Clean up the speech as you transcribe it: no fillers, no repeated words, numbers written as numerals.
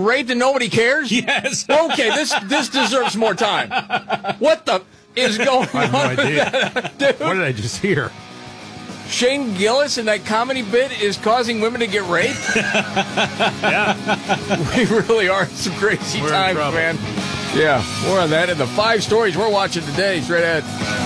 raped and nobody cares? Yes. Okay, this deserves more time. What the is going I have no on idea. with that, dude? What did I just hear? Shane Gillis in that comedy bit is causing women to get raped? Yeah. We really are in some crazy We're in times, trouble. man. Yeah, more on that in the 5 stories we're watching today. Straight ahead.